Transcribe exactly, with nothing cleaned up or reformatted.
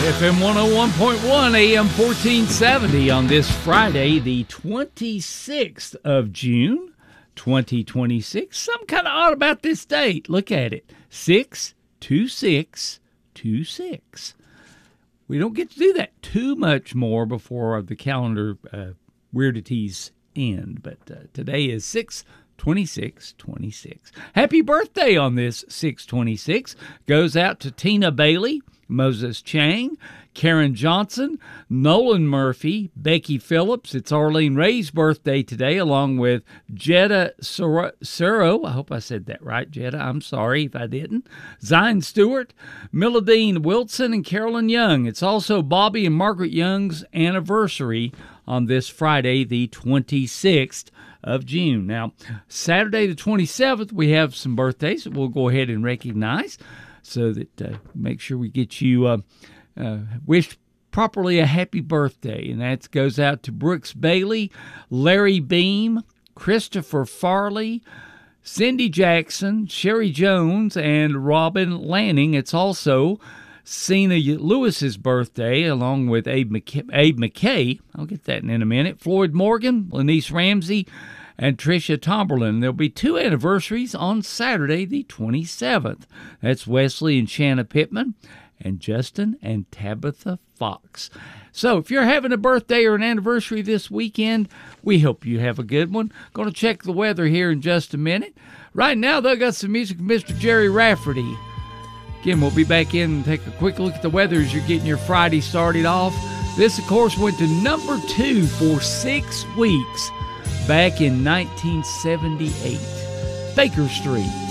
F M one oh one point one, A M fourteen seventy on this Friday, the twenty-sixth of June, twenty twenty-six. Something kind of odd about this date. Look at it. six two six two six. We don't get to do that too much more before the calendar uh, weirdities end, but uh, today is six twenty-six twenty-six. Happy birthday on this six twenty-six goes out to Tina Bailey, Moses Chang, Karen Johnson, Nolan Murphy, Becky Phillips. It's Arlene Ray's birthday today, along with Jetta Suro. I hope I said that right, Jetta. I'm sorry if I didn't. Zion Stewart, Milladine Wilson, and Carolyn Young. It's also Bobby and Margaret Young's anniversary on this Friday, the twenty-sixth of June. Now, Saturday the twenty-seventh, we have some birthdays that we'll go ahead and recognize, so that uh, make sure we get you uh, uh, wished properly a happy birthday. And that goes out to Brooks Bailey, Larry Beam, Christopher Farley, Cindy Jackson, Sherry Jones, and Robin Lanning. It's also Cena Lewis's birthday, along with Abe McKay. Abe McKay. I'll get that in a minute. Floyd Morgan, Lanice Ramsey, and Tricia Tomberlin. There'll be two anniversaries on Saturday, the twenty-seventh. That's Wesley and Shanna Pittman, and Justin and Tabitha Fox. So if you're having a birthday or an anniversary this weekend, we hope you have a good one. Going to check the weather here in just a minute. Right now, though, got some music from Mister Jerry Rafferty. Again, we'll be back in and take a quick look at the weather as you're getting your Friday started off. This, of course, went to number two for six weeks back in nineteen seventy-eight. Baker Street.